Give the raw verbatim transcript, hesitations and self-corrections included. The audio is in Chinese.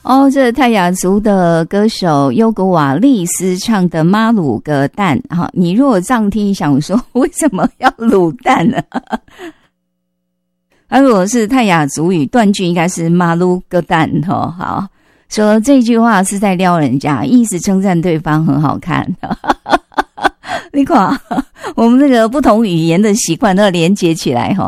哦，这泰雅族的歌手优格瓦利斯唱的妈鲁个蛋哈，你如果这样听想说为什么要卤蛋呢？那如果是泰雅族语断句应该是妈鲁个蛋哈。好，说这句话是在撩人家，意思称赞对方很好看。你看我们这个不同语言的习惯都要连接起来哈。